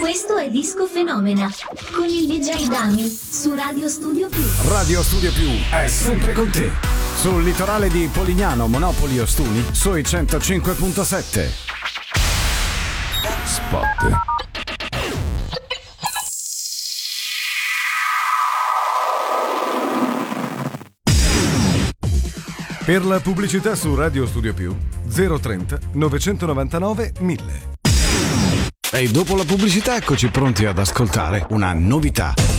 Questo è Disco Fenomena con il DJ Dami su Radio Studio Più. Radio Studio Più è sempre con te. Sul litorale di Polignano, Monopoli Ostuni, sui 105.7. Spot. Per la pubblicità su Radio Studio Più 030 999 1000. E dopo la pubblicità eccoci pronti ad ascoltare una novità.